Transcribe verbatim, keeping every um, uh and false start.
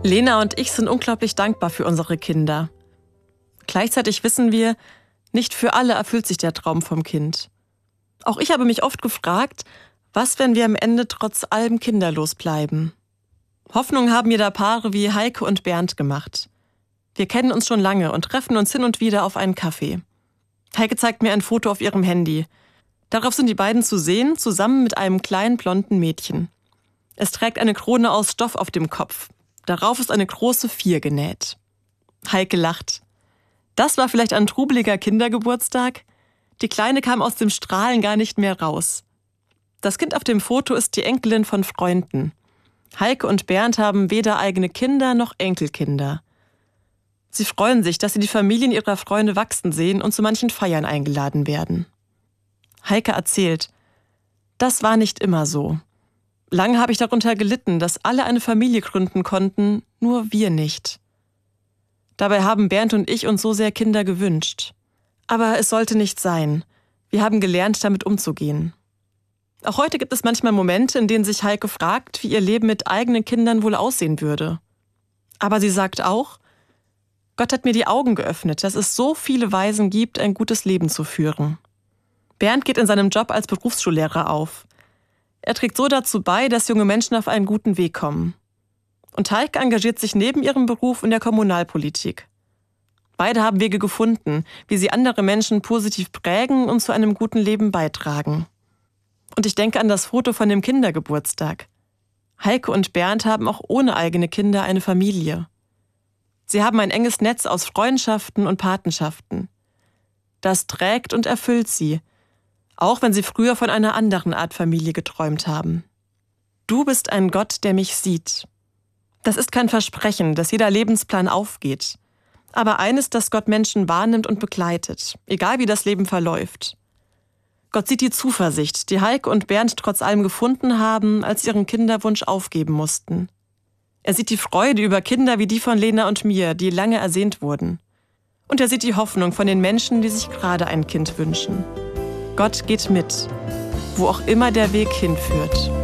Lena und ich sind unglaublich dankbar für unsere Kinder. Gleichzeitig wissen wir, nicht für alle erfüllt sich der Traum vom Kind. Auch ich habe mich oft gefragt, was, wenn wir am Ende trotz allem kinderlos bleiben? Hoffnung haben mir da Paare wie Heike und Bernd gemacht. Wir kennen uns schon lange und treffen uns hin und wieder auf einen Kaffee. Heike zeigt mir ein Foto auf ihrem Handy. Darauf sind die beiden zu sehen, zusammen mit einem kleinen blonden Mädchen. Es trägt eine Krone aus Stoff auf dem Kopf. Darauf ist eine große Vier genäht. Heike lacht. Das war vielleicht ein trubeliger Kindergeburtstag? Die Kleine kam aus dem Strahlen gar nicht mehr raus. Das Kind auf dem Foto ist die Enkelin von Freunden. Heike und Bernd haben weder eigene Kinder noch Enkelkinder. Sie freuen sich, dass sie die Familien ihrer Freunde wachsen sehen und zu manchen Feiern eingeladen werden. Heike erzählt, das war nicht immer so. Lange habe ich darunter gelitten, dass alle eine Familie gründen konnten, nur wir nicht. Dabei haben Bernd und ich uns so sehr Kinder gewünscht. Aber es sollte nicht sein. Wir haben gelernt, damit umzugehen. Auch heute gibt es manchmal Momente, in denen sich Heike fragt, wie ihr Leben mit eigenen Kindern wohl aussehen würde. Aber sie sagt auch, Gott hat mir die Augen geöffnet, dass es so viele Weisen gibt, ein gutes Leben zu führen. Bernd geht in seinem Job als Berufsschullehrer auf. Er trägt so dazu bei, dass junge Menschen auf einen guten Weg kommen. Und Heike engagiert sich neben ihrem Beruf in der Kommunalpolitik. Beide haben Wege gefunden, wie sie andere Menschen positiv prägen und zu einem guten Leben beitragen. Und ich denke an das Foto von dem Kindergeburtstag. Heike und Bernd haben auch ohne eigene Kinder eine Familie. Sie haben ein enges Netz aus Freundschaften und Patenschaften. Das trägt und erfüllt sie, auch wenn sie früher von einer anderen Art Familie geträumt haben. Du bist ein Gott, der mich sieht. Das ist kein Versprechen, dass jeder Lebensplan aufgeht. Aber eines, das Gott Menschen wahrnimmt und begleitet, egal wie das Leben verläuft. Gott sieht die Zuversicht, die Heike und Bernd trotz allem gefunden haben, als sie ihren Kinderwunsch aufgeben mussten. Er sieht die Freude über Kinder wie die von Lena und mir, die lange ersehnt wurden. Und er sieht die Hoffnung von den Menschen, die sich gerade ein Kind wünschen. Gott geht mit, wo auch immer der Weg hinführt.